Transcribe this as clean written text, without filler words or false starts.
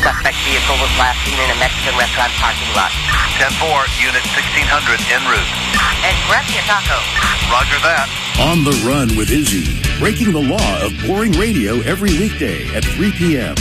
Suspect vehicle was last seen in a Mexican restaurant parking lot. 10-4, Unit 1600 en route. And gracias, Taco. Roger that. On the Run with Izzy, breaking the law of boring radio every weekday at 3 p.m.